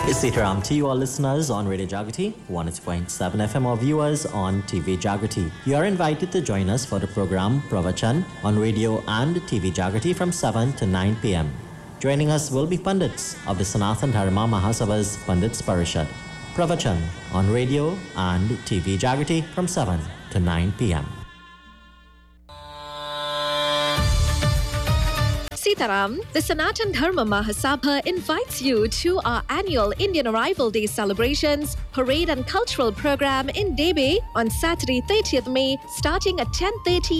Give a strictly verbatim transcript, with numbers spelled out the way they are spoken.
It's Sitaram to you all listeners on Radio Jagrati, one oh two point seven F M, or viewers on T V Jagrati. You are invited to join us for the program Pravachan on radio and T V Jagrati from seven to nine p.m. Joining us will be Pandits of the Sanathan Dharma Mahasabha's Pandits Parishad. Pravachan on radio and T V Jagrati from seven to nine p.m. Sitaram, the Sanatan Dharma Mahasabha invites you to our annual Indian Arrival Day celebrations, parade and cultural program in Debe on Saturday thirtieth May starting at ten thirty